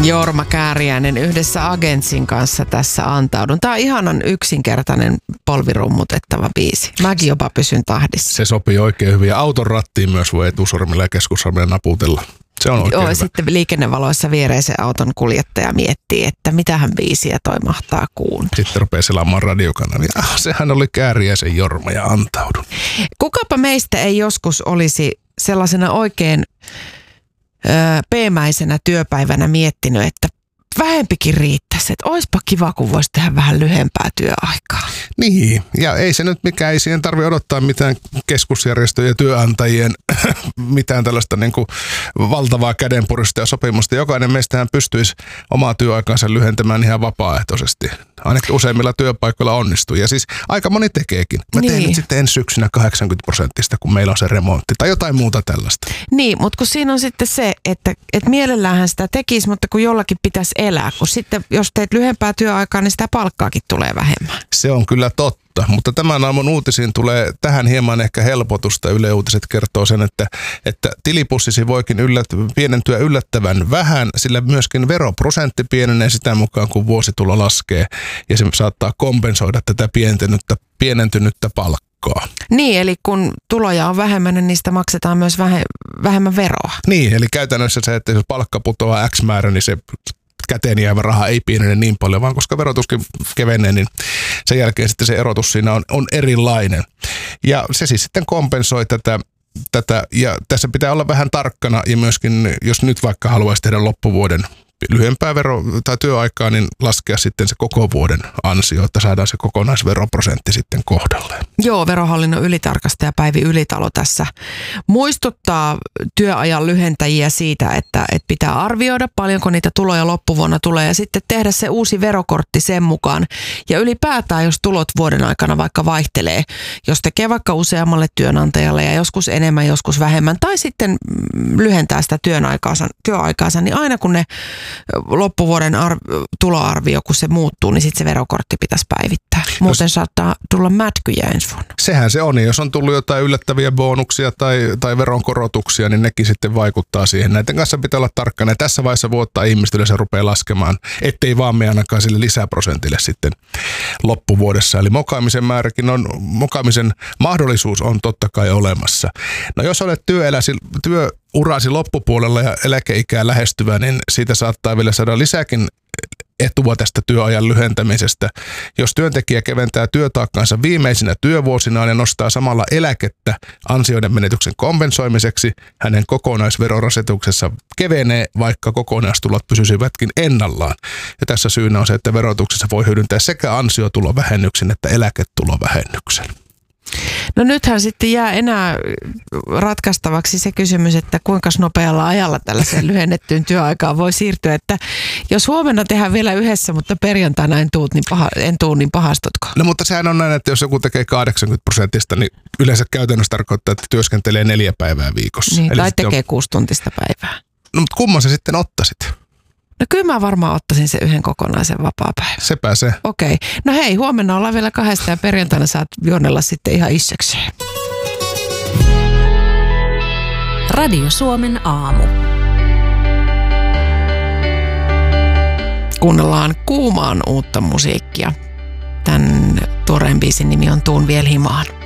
Jorma Kääriäinen yhdessä Agentsin kanssa tässä antaudun. Tämä on ihanan yksinkertainen polvirummutettava biisi. Mäkin jopa pysyn tahdissa. Se sopii oikein hyvin. Ja auton rattiin myös voi etusormilla ja keskussormilla naputella. Se on oikein hyvä. Sitten liikennevaloissa viereisen auton kuljettaja miettii, että mitähän biisiä toi mahtaa kuunnella. Sitten rupeaa selaamaan radiokanavia. Sehän oli Kääriäisen Jorma ja antaudun. Kukapa meistä ei joskus olisi sellaisena oikein peemäisenä työpäivänä miettinyt, että vähempikin riittäisi, että olisipa kiva, kun voisi tehdä vähän lyhempää työaikaa. Niin, ja ei se nyt mikään, ei siihen tarvitse odottaa mitään keskusjärjestöjen ja työnantajien mitään tällaista niin kuin valtavaa kädenpurista ja sopimusta. Jokainen meistähän pystyisi omaa työaikaansa lyhentämään ihan vapaaehtoisesti. Ainakin useimmilla työpaikoilla onnistuu. Ja siis aika moni tekeekin. Mä teen nyt sitten ensi syksynä 80%, kun meillä on se remontti tai jotain muuta tällaista. Niin, mutta kun siinä on sitten se, että mielelläänhän sitä tekisi, mutta kun jollakin pitäisi elää. Kun sitten, jos teet lyhempää työaikaa, niin sitä palkkaakin tulee vähemmän. Se on kyllä totta, mutta tämän aamun uutisiin tulee tähän hieman ehkä helpotusta. Yle Uutiset kertoo sen, että tilipussisi voikin pienentyä yllättävän vähän, sillä myöskin veroprosentti pienenee sitä mukaan, kun vuositulo laskee. Ja se saattaa kompensoida tätä pienentynyttä palkkaa. Niin, eli kun tuloja on vähemmän, niin niistä maksetaan myös vähemmän veroa. Niin, eli käytännössä se, että jos palkka putoaa X määrä, niin se käteen jäävä raha ei pienene niin paljon, vaan koska verotuskin kevenee, niin sen jälkeen sitten se erotus siinä on erilainen. Ja se siis sitten kompensoi tätä, ja tässä pitää olla vähän tarkkana, ja myöskin jos nyt vaikka haluaisi tehdä loppuvuoden lyhyempää tai työaikaa, niin laskea sitten se koko vuoden ansio, että saadaan se kokonaisveroprosentti sitten kohdalleen. Joo, verohallinnon ylitarkastaja Päivi Ylitalo tässä muistuttaa työajan lyhentäjiä siitä, että pitää arvioida paljonko niitä tuloja loppuvuonna tulee ja sitten tehdä se uusi verokortti sen mukaan. Ja ylipäätään, jos tulot vuoden aikana vaikka vaihtelee, jos tekee vaikka useammalle työnantajalle ja joskus enemmän, joskus vähemmän, tai sitten lyhentää sitä työaikaansa, niin aina kun ne loppuvuoden tuloarvio, kun se muuttuu, niin sitten se verokortti pitäisi päivittää. Muuten saattaa tulla mätkyjä ensi vuonna. Sehän se on. Jos on tullut jotain yllättäviä bonuksia tai veronkorotuksia, niin nekin sitten vaikuttaa siihen. Näiden kanssa pitää olla tarkkana. Ja tässä vaiheessa vuotta ihmiset yleensä rupeaa laskemaan, ettei vaan me ainakaan sille lisäprosentille sitten loppuvuodessa. Eli mokaamisen mahdollisuus on totta kai olemassa. No jos olet työurasi loppupuolella ja eläkeikää lähestyvä, niin siitä saattaa vielä saada lisääkin etua tästä työajan lyhentämisestä. Jos työntekijä keventää työtaakkaansa viimeisinä työvuosinaan ja nostaa samalla eläkettä ansioiden menetyksen kompensoimiseksi, hänen kokonaisverorasituksessa kevenee, vaikka kokonaistulot pysyisivätkin ennallaan. Ja tässä syynä on se, että verotuksessa voi hyödyntää sekä ansiotulovähennyksen että eläketulovähennyksen. No nythän sitten jää enää ratkaistavaksi se kysymys, että kuinka nopealla ajalla tällaiseen lyhennettyyn työaikaan voi siirtyä, että jos huomenna tehdään vielä yhdessä, mutta perjantaina en tuu, niin pahastutko? No mutta sehän on näin, että jos joku tekee 80%, niin yleensä käytännössä tarkoittaa, että työskentelee 4 päivää viikossa. Niin, tai tekee 6-tuntista päivää. No mutta kumman sä sitten ottaisit? No kyllä mä varmaan ottaisin sen yhden kokonaisen vapaapäivän. Sepä se. Okei. No hei, huomenna ollaan vielä 2 ja perjantaina saat juonella sitten ihan issekseen. Radio Suomen aamu. Kuunnellaan Kuumaan uutta musiikkia. Tämän tuoreen biisin nimi on Tuun viel himaan.